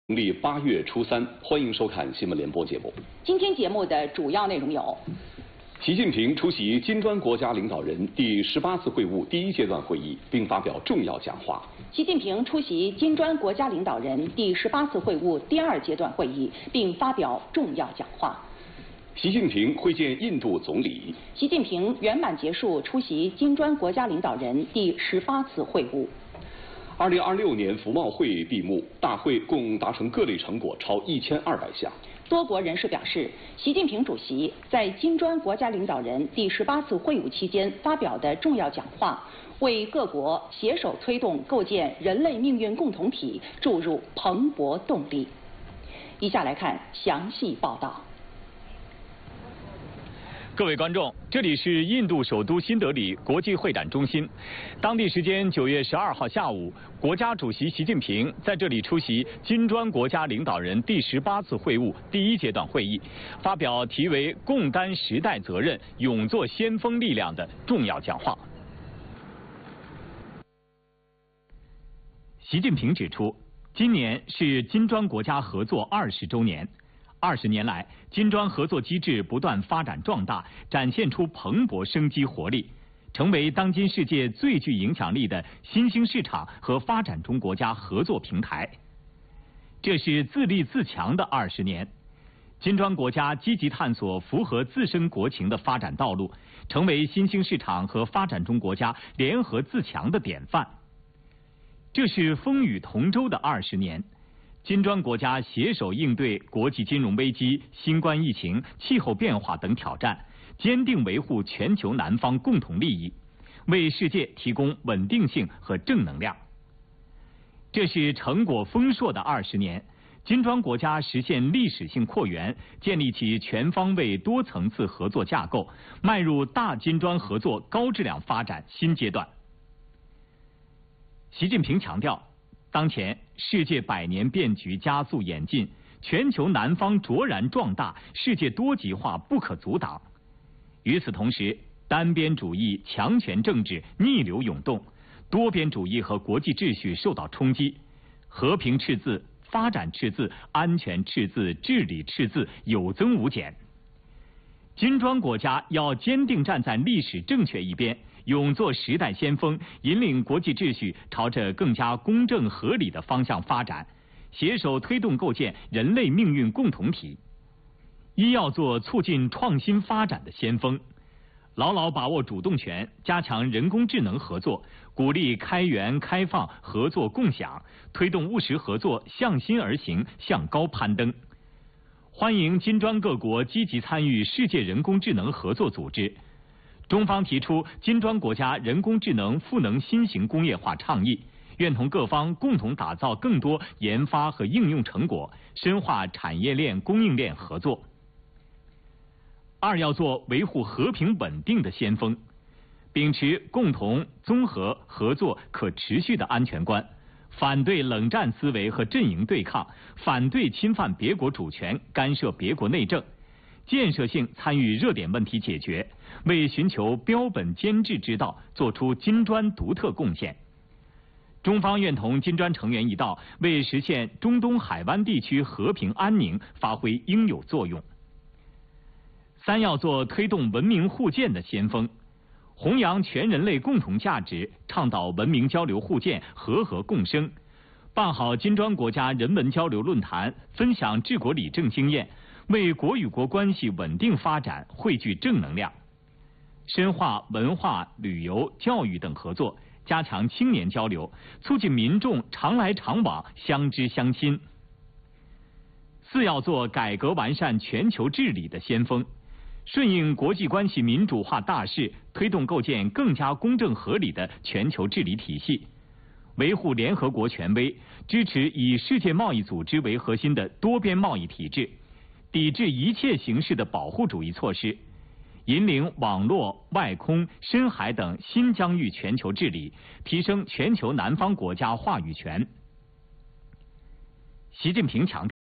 历8月初3，欢迎收看新闻联播节目。 今天节目的主要内容有： 习近平出席金砖国家领导人第18次会晤第1阶段会议，并发表重要讲话。 习近平出席金砖国家领导人第18次会晤第2阶段会议，并发表重要讲话。 习近平会见印度总理。 习近平圆满结束出席金砖国家领导人第18次会晤。 2026年服贸会闭幕，大会共达成各类成果超1200项。 多国人士表示，习近平主席在金砖国家领导人第18次会晤期间发表的重要讲话，为各国携手推动构建人类命运共同体注入蓬勃动力。以下来看详细报道。 各位观众，这里是印度首都新德里国际会展中心。当地时间9月12号下午，国家主席习近平在这里出席金砖国家领导人第18次会晤第1阶段会议，发表题为“共担时代责任，勇做先锋力量”的重要讲话。习近平指出，今年是金砖国家合作20周年。20年来，金砖合作机制不断发展壮大，展现出蓬勃生机活力，成为当今世界最具影响力的新兴市场和发展中国家合作平台。这是自立自强的20年，金砖国家积极探索符合自身国情的发展道路，成为新兴市场和发展中国家联合自强的典范。这是风雨同舟的20年。金砖国家携手应对国际金融危机、新冠疫情、气候变化等挑战，坚定维护全球南方共同利益，为世界提供稳定性和正能量。这是成果丰硕的20年，金砖国家实现历史性扩员，建立起全方位多层次合作架构，迈入大金砖合作高质量发展新阶段。习近平强调，当前世界百年变局加速演进，全球南方卓然壮大，世界多极化不可阻挡。与此同时，单边主义、强权政治逆流涌动，多边主义和国际秩序受到冲击，和平赤字、发展赤字、安全赤字、治理赤字有增无减。金砖国家要坚定站在历史正确一边，勇做时代先锋，引领国际秩序朝着更加公正合理的方向发展，携手推动构建人类命运共同体。一要做促进创新发展的先锋，牢牢把握主动权，加强人工智能合作，鼓励开源开放合作共享，推动务实合作向心而行，向高攀登。欢迎金砖各国积极参与世界人工智能合作组织。中方提出金砖国家人工智能赋能新型工业化倡议，愿同各方共同打造更多研发和应用成果，深化产业链供应链合作。二要做维护和平稳定的先锋，秉持共同、综合、合作、可持续的安全观，反对冷战思维和阵营对抗，反对侵犯别国主权、干涉别国内政，建设性参与热点问题解决，为寻求标本兼治之道做出金砖独特贡献。中方愿同金砖成员一道，为实现中东海湾地区和平安宁发挥应有作用。三要做推动文明互鉴的先锋，弘扬全人类共同价值，倡导文明交流互鉴、和合共生，办好金砖国家人文交流论坛，分享治国理政经验，为国与国关系稳定发展汇聚正能量。深化文化、旅游、教育等合作，加强青年交流，促进民众常来常往、相知相亲。四要做改革完善全球治理的先锋，顺应国际关系民主化大势，推动构建更加公正合理的全球治理体系，维护联合国权威，支持以世界贸易组织为核心的多边贸易体制，抵制一切形式的保护主义措施，引领网络、外空、深海等新疆域全球治理，提升全球南方国家话语权。习近平强调，